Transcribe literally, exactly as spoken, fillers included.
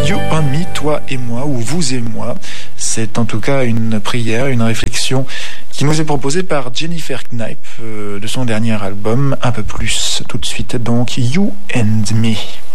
You and me, toi et moi, ou vous et moi. C'est en tout cas une prière, une réflexion qui nous est proposée par Jennifer Knipe euh, de son dernier album, Un peu plus. Tout de suite donc, You and me.